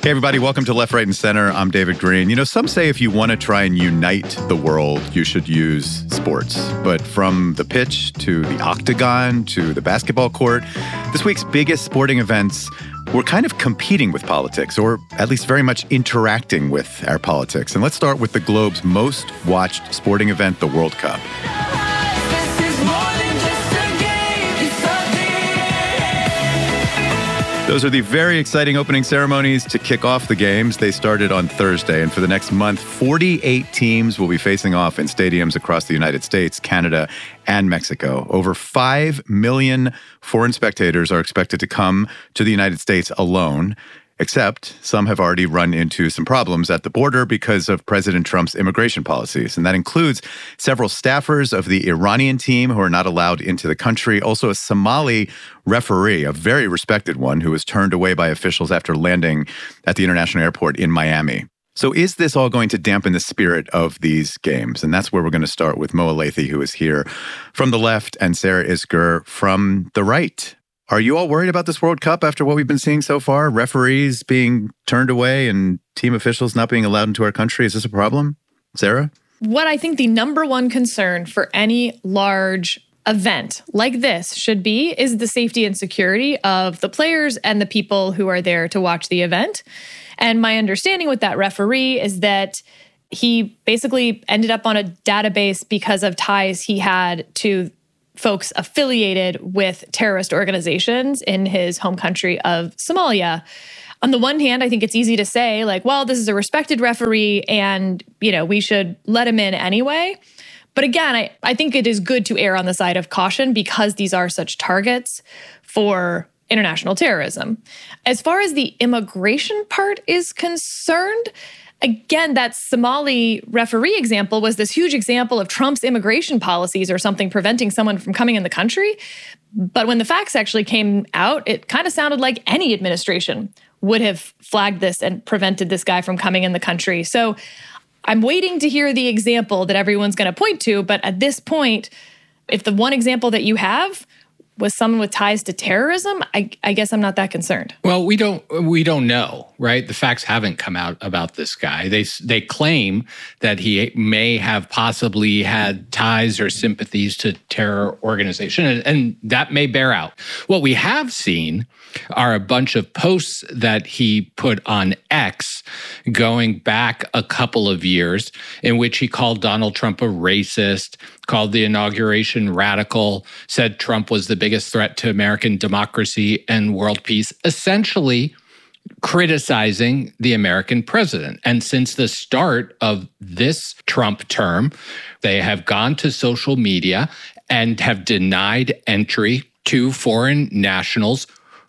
Hey, everybody. Welcome to Left, Right, and Center. I'm David Green. You know, some say if you want to try and unite the world, you should use sports. But from the pitch to the octagon to the basketball court, this week's biggest sporting events were kind of competing with politics, or at least very much interacting with our politics. And let's start with the globe's most watched sporting event, the World Cup. Those are the very exciting opening ceremonies to kick off the games. They started on Thursday, and for the next month, 48 teams will be facing off in stadiums across the United States, Canada, and Mexico. Over 5 million foreign spectators are expected to come to the United States alone, except some have already run into some problems at the border because of President Trump's immigration policies. And that includes several staffers of the Iranian team who are not allowed into the country. Also, a Somali referee, a very respected one, who was turned away by officials after landing at the international airport in Miami. So is this all going to dampen the spirit of these games? And that's where we're going to start with Mo Elleithee, who is here from the left, and Sarah Isgur from the right. Are you all worried about this World Cup after what we've been seeing so far? Referees being turned away and team officials not being allowed into our country? Is this a problem? Sarah? What I think the number one concern for any large event like this should be is the safety and security of the players and the people who are there to watch the event. And my understanding with that referee is that he basically ended up on a database because of ties he had to folks affiliated with terrorist organizations in his home country of Somalia. On the one hand, I think it's easy to say, like, well, this is a respected referee and, you know, we should let him in anyway. But again, I think it is good to err on the side of caution because these are such targets for international terrorism. As far as the immigration part is concerned, again, that Somali referee example was this huge example of Trump's immigration policies or something preventing someone from coming in the country. But when the facts actually came out, it kind of sounded like any administration would have flagged this and prevented this guy from coming in the country. So I'm waiting to hear the example that everyone's going to point to. But at this point, if the one example that you have was someone with ties to terrorism, I guess I'm not that concerned. Well, we don't know, right? The facts haven't come out about this guy. They claim that he may have possibly had ties or sympathies to terror organization, and that may bear out. What we have seen are a bunch of posts that he put on X going back a couple of years in which he called Donald Trump a racist, called the inauguration radical, said Trump was the biggest threat to American democracy and world peace, essentially criticizing the American president. And since the start of this Trump term, they have gone to social media and have denied entry to foreign nationals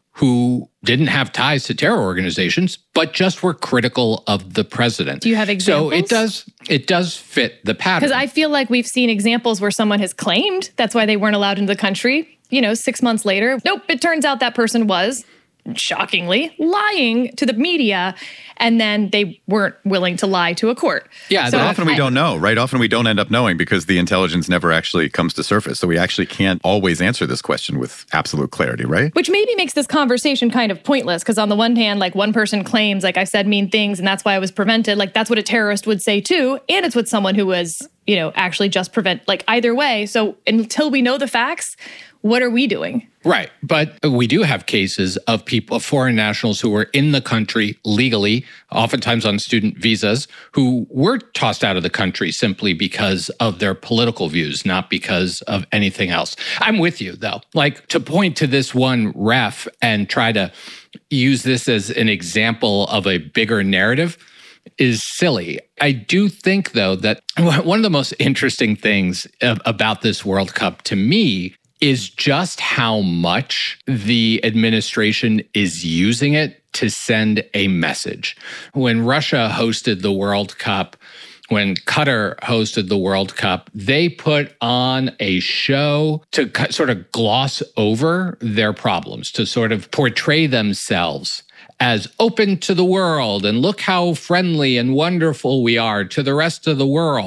who didn't have ties to terror organizations, but just were critical of the president. Do you have examples? So it does fit the pattern. Because I feel like we've seen examples where someone has claimed that's why they weren't allowed into the country. You know, 6 months later, nope, it turns out that person was, shockingly, lying to the media, and then they weren't willing to lie to a court. Yeah, so often we don't know, right? Often we don't end up knowing because the intelligence never actually comes to surface. So we actually can't always answer this question with absolute clarity, right? Which maybe makes this conversation kind of pointless because on the one hand, like one person claims, like I said mean things and that's why I was prevented. Like that's what a terrorist would say too. And it's what someone who was, you know, actually just prevent, like either way. So until we know the facts, what are we doing? Right. But we do have cases of people, of foreign nationals who were in the country legally, oftentimes on student visas, who were tossed out of the country simply because of their political views, not because of anything else. I'm with you, though. Like, to point to this one ref and try to use this as an example of a bigger narrative is silly. I do think, though, that one of the most interesting things about this World Cup to me is just how much the administration is using it to send a message. When Russia hosted the World Cup, when Qatar hosted the World Cup, they put on a show to sort of gloss over their problems, to sort of portray themselves as open to the world and look how friendly and wonderful we are to the rest of the world.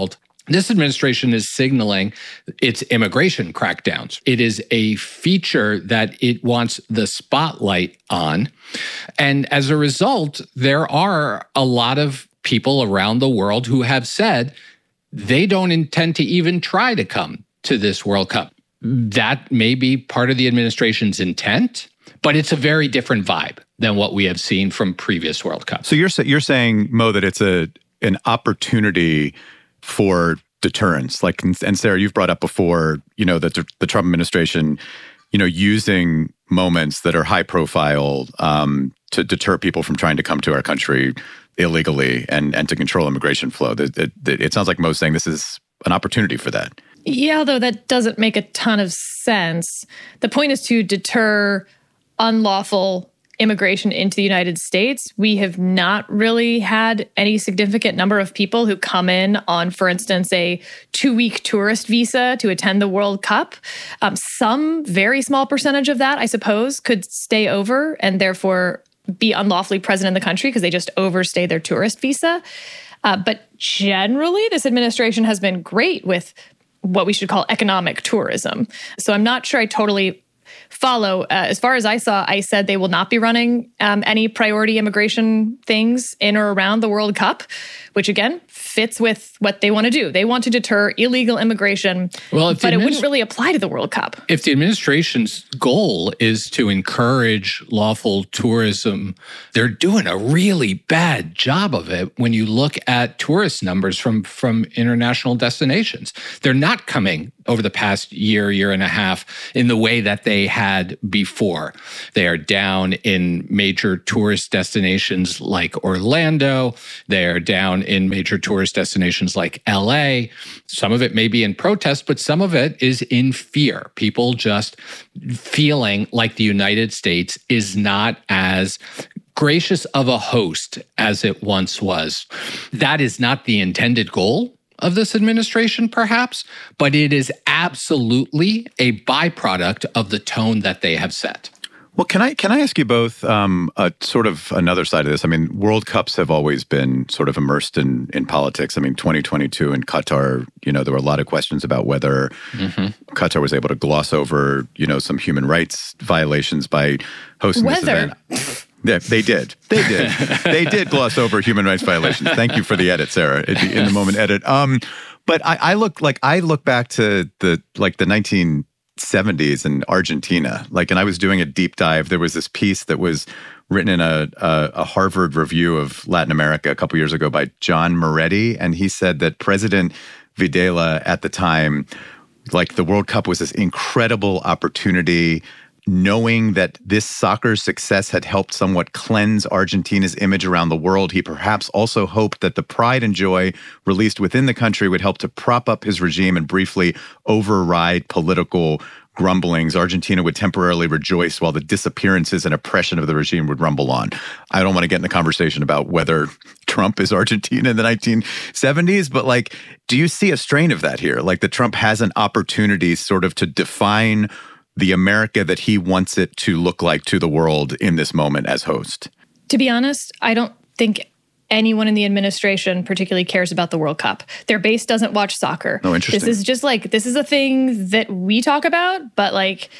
This administration is signaling its immigration crackdowns. It is a feature that it wants the spotlight on. And as a result, there are a lot of people around the world who have said they don't intend to even try to come to this World Cup. That may be part of the administration's intent, but it's a very different vibe than what we have seen from previous World Cups. So you're saying, Mo, that it's an opportunity for deterrence. Like, and Sarah, you've brought up before, that the Trump administration, using moments that are high profile to deter people from trying to come to our country illegally and to control immigration flow. It sounds like Mo's saying this is an opportunity for that. Yeah, although that doesn't make a ton of sense. The point is to deter unlawful immigration into the United States. We have not really had any significant number of people who come in on, for instance, a 2-week tourist visa to attend the World Cup. Some very small percentage of that, I suppose, could stay over and therefore be unlawfully present in the country because they just overstay their tourist visa. But generally, this administration has been great with what we should call economic tourism. So I'm not sure I totally follow. As far as I saw, I said they will not be running any priority immigration things in or around the World Cup, which again fits with what they want to do. They want to deter illegal immigration, but it wouldn't really apply to the World Cup. If the administration's goal is to encourage lawful tourism, they're doing a really bad job of it when you look at tourist numbers from international destinations. They're not coming over the past year and a half in the way that they had before. They are down in major tourist destinations like Orlando. They are down in major tourist destinations like LA. Some of it may be in protest, but some of it is in fear. People just feeling like the United States is not as gracious of a host as it once was. That is not the intended goal of this administration, perhaps, but it is absolutely a byproduct of the tone that they have set. Well, can I ask you both sort of another side of this? I mean, World Cups have always been sort of immersed in politics. I mean, 2022 in Qatar, there were a lot of questions about whether Qatar was able to gloss over, some human rights violations by hosting this event. Yeah, they did. They did gloss over human rights violations. Thank you for the edit, Sarah, in the moment edit. But I look back to the 1970s in Argentina. And I was doing a deep dive. There was this piece that was written in a Harvard review of Latin America a couple years ago by John Moretti, and he said that President Videla at the time, the World Cup was this incredible opportunity. Knowing that this soccer success had helped somewhat cleanse Argentina's image around the world, he perhaps also hoped that the pride and joy released within the country would help to prop up his regime and briefly override political grumblings. Argentina would temporarily rejoice while the disappearances and oppression of the regime would rumble on. I don't want to get in the conversation about whether Trump is Argentina in the 1970s, but do you see a strain of that here? That Trump has an opportunity sort of to define the America that he wants it to look like to the world in this moment as host? To be honest, I don't think anyone in the administration particularly cares about the World Cup. Their base doesn't watch soccer. Oh, interesting. This is just this is a thing that we talk about, but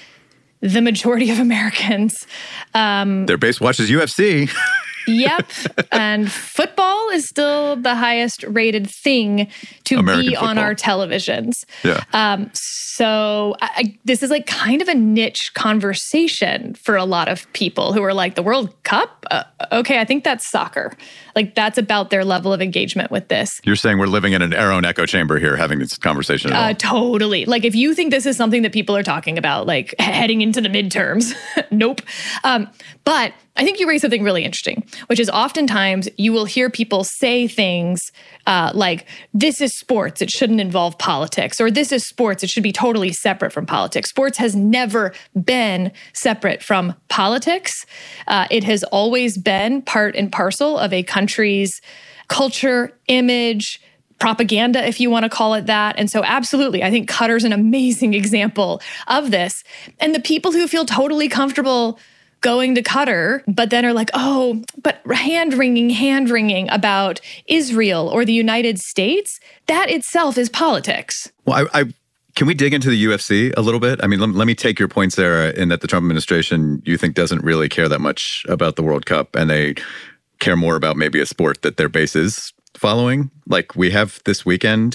the majority of Americans. Their base watches UFC. Yep. And football is still the highest rated thing to American be on football. our televisions. Yeah. So this is kind of a niche conversation for a lot of people who are the World Cup? Okay, I think that's soccer. That's about their level of engagement with this. You're saying we're living in our own echo chamber here having this conversation at all. Totally. If you think this is something that people are talking about, heading into the midterms, nope. But I think you raised something really interesting, which is oftentimes you will hear people say things this is sports, it shouldn't involve politics, or this is sports, it should be totally separate from politics. Sports has never been separate from politics. It has always been part and parcel of a country's culture, image, propaganda, if you want to call it that. And so absolutely, I think Qatar's an amazing example of this. And the people who feel totally comfortable going to Qatar, but then are like, oh, but hand-wringing about Israel or the United States, that itself is politics. Well, can we dig into the UFC a little bit? I mean, let me take your point, Sarah, in that the Trump administration, you think, doesn't really care that much about the World Cup, and they care more about maybe a sport that their base is following. Like, we have this weekend,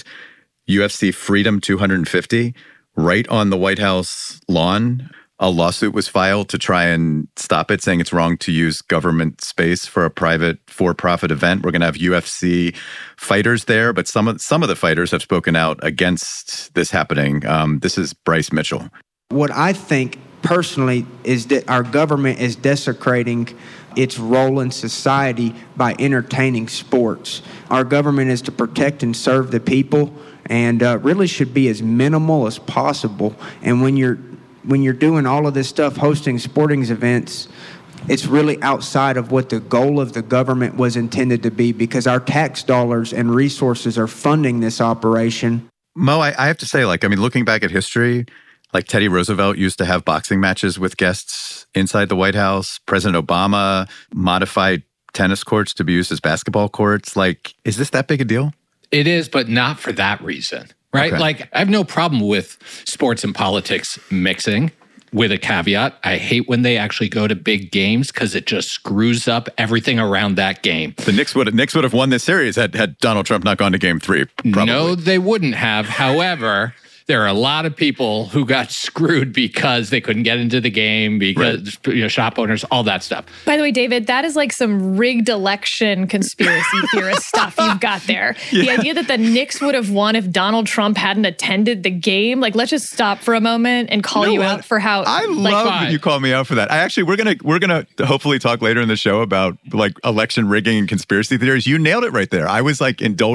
UFC Freedom 250, right on the White House lawn. A lawsuit was filed to try and stop it, saying it's wrong to use government space for a private for-profit event. We're going to have UFC fighters there, but some of the fighters have spoken out against this happening. This is Bryce Mitchell. What I think personally is that our government is desecrating its role in society by entertaining sports. Our government is to protect and serve the people, and really should be as minimal as possible. And when you're doing all of this stuff, hosting sporting events, it's really outside of what the goal of the government was intended to be, because our tax dollars and resources are funding this operation. Mo, I have to say, looking back at history, like Teddy Roosevelt used to have boxing matches with guests inside the White House. President Obama modified tennis courts to be used as basketball courts. Like, is this that big a deal? It is, but not for that reason, right? Okay. Like, I have no problem with sports and politics mixing, with a caveat. I hate when they actually go to big games because it just screws up everything around that game. The Knicks would have won this series had Donald Trump not gone to Game 3, probably. No, they wouldn't have. However, there are a lot of people who got screwed because they couldn't get into the game, because shop owners, all that stuff. By the way, David, that is like some rigged election conspiracy theorist stuff you've got there. Yeah. The idea that the Knicks would have won if Donald Trump hadn't attended the game. Like, let's just stop for a moment and call you out for how. I love that you call me out for that. We're gonna hopefully talk later in the show about like election rigging and conspiracy theories. You nailed it right there. I was like indulging